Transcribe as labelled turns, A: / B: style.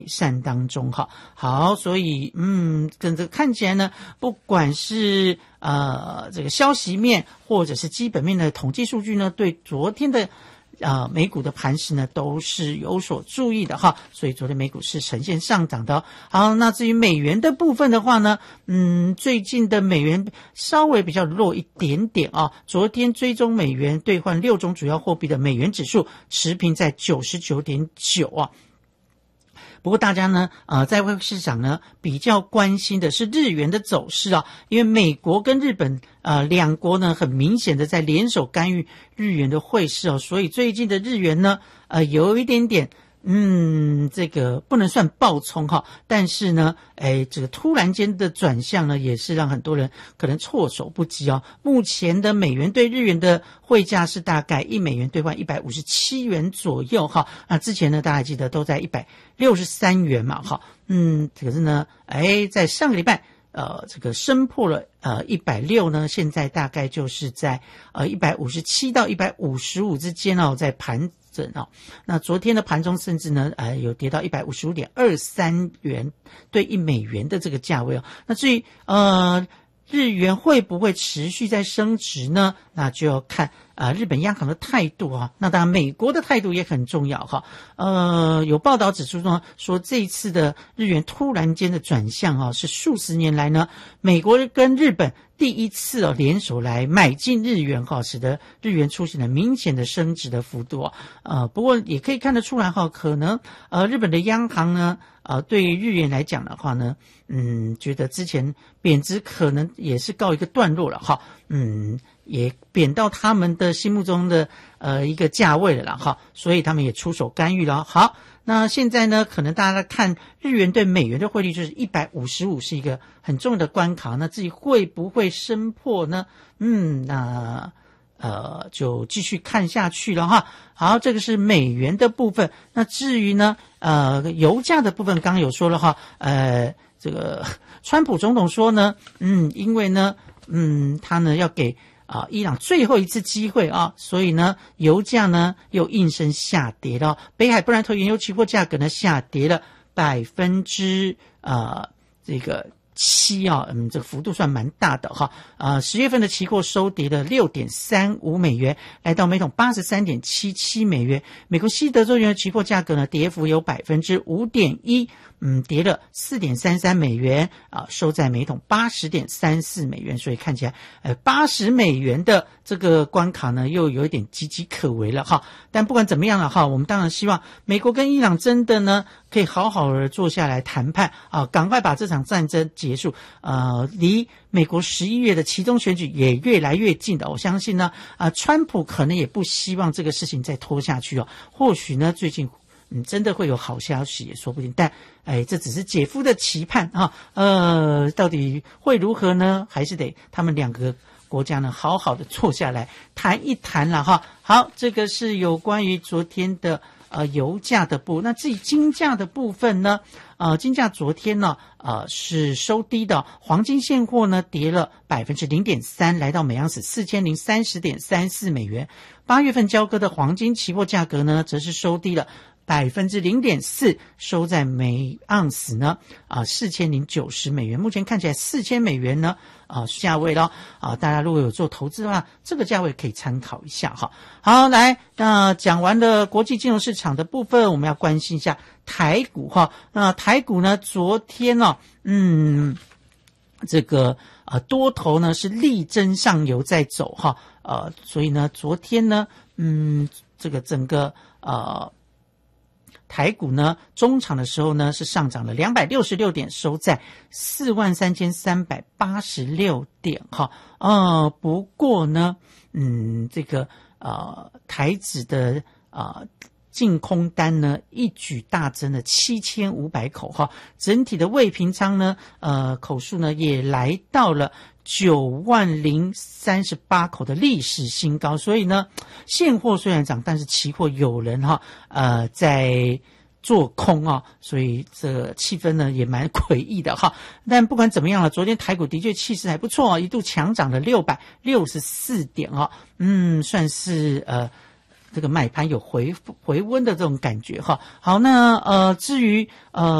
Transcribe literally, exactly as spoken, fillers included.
A: 善当中哈。好，所以嗯，跟这个看起来呢，不管是呃这个消息面或者是基本面的统计数据呢，对昨天的呃美股的盘势呢都是有所注意的哈，所以昨天美股是呈现上涨的。好，那至于美元的部分的话呢，嗯，最近的美元稍微比较弱一点点啊。昨天追踪美元兑换六种主要货币的美元指数持平在 九十九点九 啊。不过大家呢，呃，在外汇市场呢比较关心的是日元的走势啊，因为美国跟日本呃两国呢很明显的在联手干预日元的汇市哦，所以最近的日元呢，呃，有一点点。嗯，这个不能算暴冲哈，但是呢，哎，这个突然间的转向呢，也是让很多人可能措手不及哦。目前的美元对日元的汇价是大概一美元兑换一百五十七元左右哈。那之前呢，大家记得都在一百六十三元嘛哈。嗯，可是呢，哎，在上个礼拜。呃，这个升破了呃一百六十呢，现在大概就是在呃一百五十七到一百五十五之间哦，在盘整哦。那昨天的盘中甚至呢，呃有跌到一百五十五点二三元对一美元的这个价位哦。那至于呃日元会不会持续在升值呢？那就要看啊、呃、日本央行的态度啊。那当然美国的态度也很重要哈。呃，有报道指出呢，说这一次的日元突然间的转向啊，是数十年来呢，美国跟日本第一次哦联手来买进日元哈，使得日元出现了明显的升值的幅度啊。呃，不过也可以看得出来哈，可能呃日本的央行呢。呃，对于日元来讲的话呢，嗯，觉得之前贬值可能也是告一个段落了哈，嗯，也贬到他们的心目中的呃一个价位了啦哈，所以他们也出手干预了。好，那现在呢，可能大家看日元对美元的汇率就是一百五十五是一个很重要的关卡，那至于会不会升破呢？嗯，那。呃，就继续看下去了哈。好，这个是美元的部分。那至于呢，呃，油价的部分，刚刚有说了哈。呃，这个川普总统说呢，嗯，因为呢，嗯，他呢要给啊、呃、伊朗最后一次机会啊，所以呢，油价呢又应声下跌了。北海布兰特原油期货价格呢下跌了百分之呃这个。七啊，嗯，这个幅度算蛮大的哈。呃，十月份的期货收跌了 六点三五美元，来到每桶 八十三点七七美元。美国西德州原油期货价格呢，跌幅有 百分之五点一， 嗯，跌了 四点三三美元啊、呃，收在每桶 八十点三四美元。所以看起来，呃，八十美元的这个关卡呢，又有一点岌岌可危了哈。但不管怎么样了哈，我们当然希望美国跟伊朗真的呢，可以好好的坐下来谈判啊，赶快把这场战争结束。呃，离美国十一月的期中选举也越来越近的，我相信呢，啊、呃，川普可能也不希望这个事情再拖下去哦。或许呢，最近嗯真的会有好消息也说不定，但哎，这只是姐夫的期盼啊。呃，到底会如何呢？还是得他们两个国家呢好好的坐下来谈一谈了哈。好，这个是有关于昨天的。呃，油价的部，那至于金价的部分呢？呃，金价昨天呢，呃，是收低的，黄金现货呢跌了百分之零点三，来到每盎司四千零三十点三四美元。八月份交割的黄金期货价格呢，则是收低了百分之零点四，收在每盎司呢啊四千零九十美元。目前看起来四千美元呢啊价位了啊，大家如果有做投资的话，这个价位可以参考一下哈。好，来，那讲完了国际金融市场的部分，我们要关心一下台股哈。那台股呢，昨天呢、哦，嗯，这个呃多头呢是力争上游在走哈，呃，所以呢，昨天呢，嗯，这个整个呃。台股呢，中场的时候呢是上涨了两百六十六点，收在四万三千三百八十六点哈。呃，不过呢，嗯，这个呃台指的呃净空单呢一举大增了七千五百口哈，整体的未平仓呢呃口数呢也来到了九万零三十八口的历史新高，所以呢，现货虽然涨，但是期货有人哈呃在做空啊，所以这个气氛呢也蛮诡异的哈。但不管怎么样了，昨天台股的确气势还不错啊，一度强涨了六百六十四点啊，嗯，算是呃这个买盘有回回温的这种感觉哈。好，那呃至于呃